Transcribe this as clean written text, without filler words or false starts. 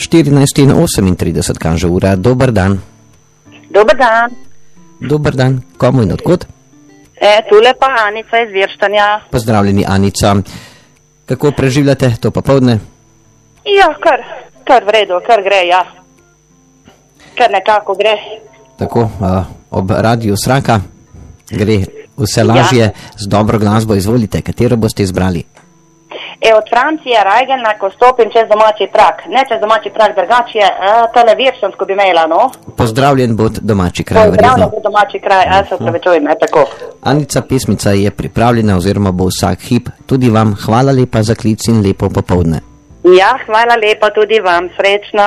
14:38 kaže ura. Dober dan. Dober dan. Dober dan. Komu in odkot? Tule pa Anica iz Virštanja. Pozdravljeni, Anica. Kako preživljate to popoldne? Ja, kar v redu, kar gre, ja. Kar nekako gre. Tako, ob radiju Sraka gre vse lažje, z dobro glasbo. Izvolite, katero boste izbrali? Od Francije, Rajgelna, ko stopim čez domači prak. Ne čez domači prak, drugače je tale Virštansko bi imela, no? Pozdravljen bod domači kraj, verjetno. Pozdravljen bod domači kraj, se upravičujem, tako. Anica, pesmica je pripravljena oziroma bo vsak hip. Tudi vam hvala lepa za klic in lepo popoldne. Ja, hvala lepa tudi vam, srečno.